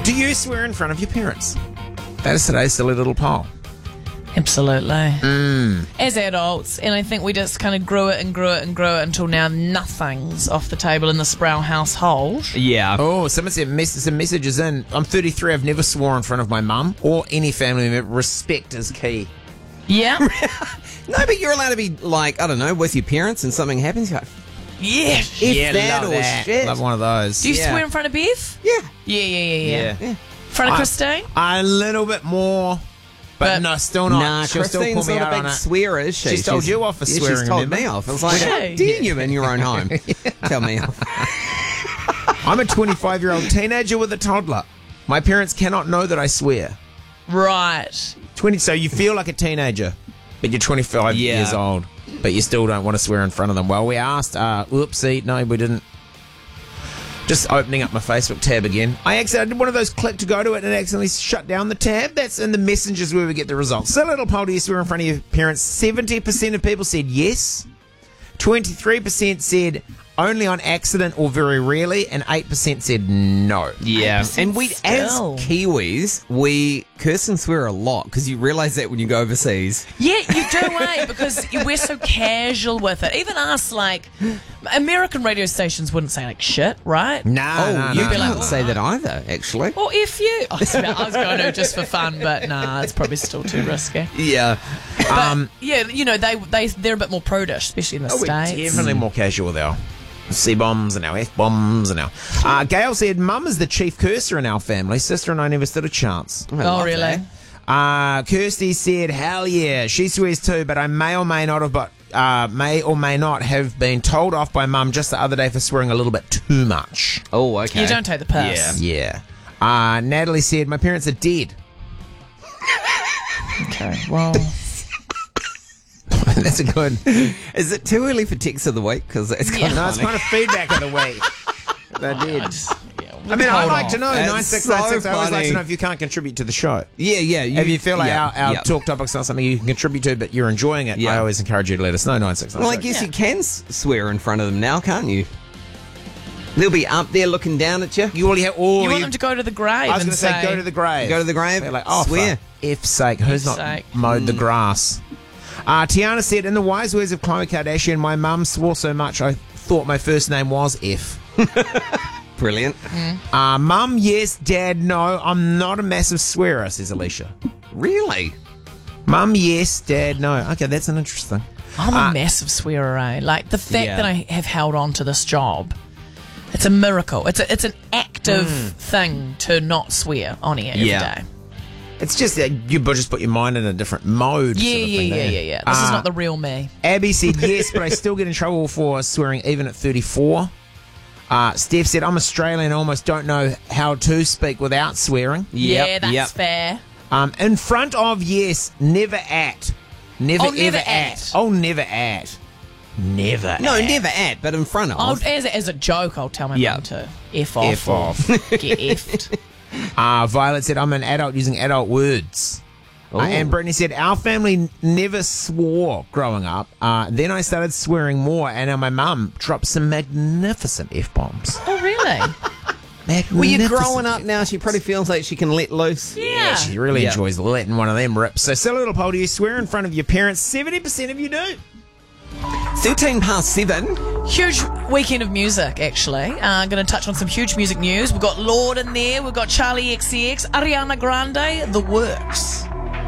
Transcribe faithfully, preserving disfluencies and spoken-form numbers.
Do you swear in front of your parents? That is today's silly little poll. Absolutely. Mm. As adults, and I think we just kind of grew it and grew it and grew it until now nothing's off the table in the Sproul household. Yeah. Oh, someone said mess- some messages in. I'm thirty-three. I've never swore in front of my mum or any family member. Respect is key. Yeah. No, but you're allowed to be, like, I don't know, with your parents and something happens, you're like, Yeah. If yeah, that love or that. shit. Love one of those. Do you Yeah. swear in front of Bev? yeah. Yeah, yeah, yeah, yeah. Yeah. In front of I- Christine? A little bit more, but, But- no, still not. Nah, She'll still pull Christine's me not out a on big it. swearer, is she? She's told you off for yeah, swearing, She's told remember? me off. I was like, Did how she? dare you in your own home? Tell me off. I'm a twenty-five-year-old teenager with a toddler. My parents cannot know that I swear. Right. twenty. So you feel like a teenager, but you're twenty-five Yeah. years old, but you still don't want to swear in front of them. Well, we asked. Uh, oopsie, no, we didn't. Just opening up my Facebook tab again. I accidentally did one of those click to go to it and accidentally shut down the tab. That's in the messengers where we get the results. So, little poll, do you swear in front of your parents? seventy percent of people said yes. twenty-three percent said only on accident or very rarely, and eight percent said no. Yeah. And we, as still. Kiwis, we curse and swear a lot because you realise that when you go overseas. Yeah, you do, eh? Because we're so casual with it. Even us, like, American radio stations wouldn't say, like, shit, right? No, Oh, no, you no, be no. can't like, say that either, actually. Or if you... I was, I was going to just for fun, but nah, it's probably still too risky. Yeah. But, Um, yeah, you know, they, they, they're a bit more prudish, especially in the Oh, we're States. definitely more casual with our C-bombs and our F-bombs and our... Uh, Gail said, Mum is the chief cursor in our family. Sister and I never stood a chance. I Oh, love really? that. Uh, Kirsty said, hell yeah. She swears too, but I may or may not have, but uh, may or may not have been told off by Mum just the other day for swearing a little bit too much. Oh, okay. You don't take the piss. Yeah. Uh, Natalie said, my parents are dead. Okay, well... That's a good... Is it too early for text of the week? Because it's kind of No, it's funny. kind of feedback of the week. They're dead. Yeah, I mean, I'd hold like on. to know. That's nine six nine six. so I always like to funny. know if you can't contribute to the show. Yeah, yeah. If you feel like yeah, our, our yeah. talk topic's not something you can contribute to, but you're enjoying it, Yeah. I always encourage you to let us know. nine six nine Well, I six. guess Yeah. you can s- swear in front of them now, can't you? They'll be up there looking down at you. You already have all. You want you- them to go to the grave I was and going to say, go to the grave. Go to the grave. They're like, oh, swear. for F's sake, who's F's not sake. mowed the grass? Uh, Tiana said, in the wise words of Khloe Kardashian, my mum swore so much I thought my first name was F. Brilliant. Uh, mum, yes. Dad, no. I'm not a massive swearer, says Alicia. Really? Mum, yes. Dad, no. Okay, that's an interesting. I'm a Uh, massive swearer, eh? Like, the fact Yeah. that I have held on to this job, it's a miracle. It's a, it's an active thing to not swear on air every Yeah. day. It's just that you just put your mind in a different mode. Yeah, sort of yeah, thing, yeah, don't yeah, you? yeah. This is Uh, not the real me. Abby said yes, but I still get in trouble for swearing even at thirty-four. Uh, Steph said, I'm Australian and almost don't know how to speak without swearing. Yeah, Yep, that's yep. fair. Um, in front of, yes, never at. Never, Oh, ever never at. at. Oh, never at. Never No, at. never at, but in front of. I'll, as, a, as a joke, I'll tell my Yeah. mum to F off. F or off. Get effed. Uh, Violet said, I'm an adult using adult words. Uh, and Brittany said, our family n- never swore growing up. Uh, then I started swearing more, and now my mum dropped some magnificent F-bombs. Oh, really? Well, you're Magnificent growing up now. She probably feels like she can let loose. Yeah, she really Yeah. enjoys letting one of them rip. So, silly little poll, do you swear in front of your parents? seventy percent of you do. thirteen past seven. Huge weekend of music, actually. Uh, going to touch on some huge music news. We've got Lorde in there. We've got Charlie X C X, Ariana Grande, The Works.